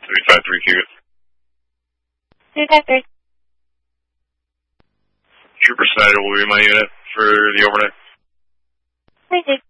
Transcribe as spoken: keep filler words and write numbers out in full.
three five three Cuba. three five three. Trooper Snyder will be my unit for the overnight. Thank you.